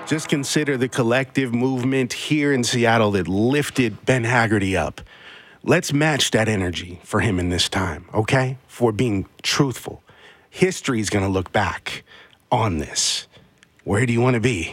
Just consider the collective movement here in Seattle that lifted Ben Haggerty up. Let's match that energy for him in this time, okay? For being truthful. History's going to look back on this. Where do you want to be?